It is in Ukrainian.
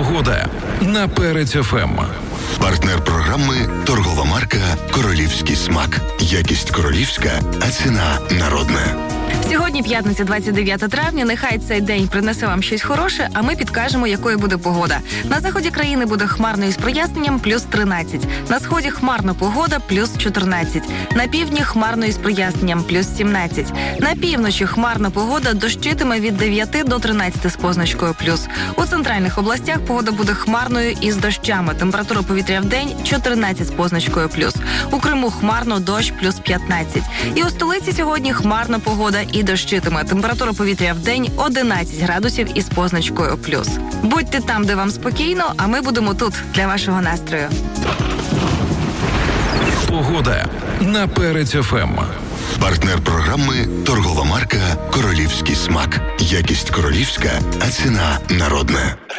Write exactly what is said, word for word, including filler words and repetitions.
Погода на Перець еф ем. Партнер програми – торгова марка «Королівський смак». Якість королівська, а ціна народна. Сьогодні п'ятниця, двадцять дев'яте травня. Нехай цей день принесе вам щось хороше, а ми підкажемо, якою буде погода. На заході країни буде хмарно із проясненням плюс тринадцять. На сході хмарна погода плюс чотирнадцять. На півдні хмарно із проясненням плюс сімнадцять. На півночі хмарна погода дощитиме від дев'яти до тринадцяти з позначкою плюс. У центральних областях погода буде хмарною із дощами. Температура повітря в день чотирнадцять з позначкою плюс. У Криму хмарно, дощ плюс п'ятнадцять. І у столиці сьогодні хмарна погода і дощитиме. Температура повітря в день одинадцять градусів із позначкою плюс. Будьте там, де вам спокійно, а ми будемо тут для вашого настрою. Погода на Перець еф ем. Партнер програми – торгова марка «Королівський смак». Якість королівська, а ціна народна.